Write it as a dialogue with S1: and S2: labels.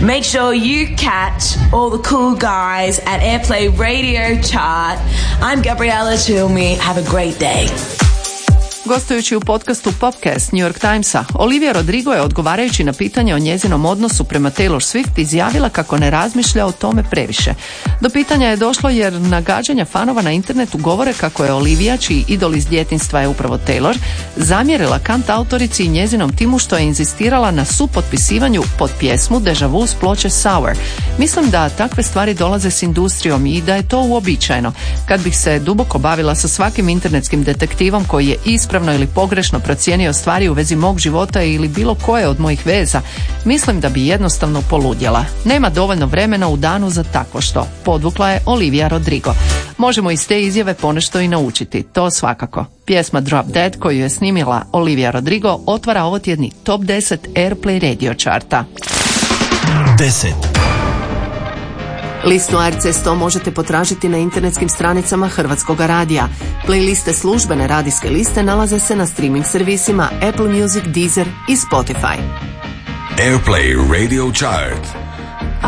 S1: Make sure you catch all the cool guys at Airplay Radio Chart. I'm Gabriella Cilmi. Have a great day.
S2: Gostujući u podcastu Popcast New York Timesa, Olivia Rodrigo je odgovarajući na pitanje o njezinom odnosu prema Taylor Swift izjavila kako ne razmišlja o tome previše. Do pitanja je došlo jer nagađanja fanova na internetu govore kako je Olivia, čiji idol iz djetinjstva je upravo Taylor, zamjerila kantautorici i njezinom timu što je inzistirala na supotpisivanju pod pjesmu Deja Vu s ploče Sour. Mislim da takve stvari dolaze s industrijom i da je to uobičajeno. Kad bih se duboko bavila sa svakim internetskim detektivom koji je ispravno ili pogrešno procijenio stvari u vezi mog života ili bilo koje od mojih veza, mislim da bi jednostavno poludjela. Nema dovoljno vremena u danu za takvo što, podvukla je Olivia Rodrigo. Možemo iz te izjave ponešto i naučiti, to svakako. Pjesma Drop Dead koju je snimila Olivia Rodrigo otvara ovotjedni Top 10 Airplay Radio Charta.
S3: 10.
S2: Listu ARC 100 možete potražiti na internetskim stranicama Hrvatskog radija. Playliste službene radijske liste nalaze se na streaming servisima Apple Music, Deezer i Spotify.
S3: Airplay Radio Chart.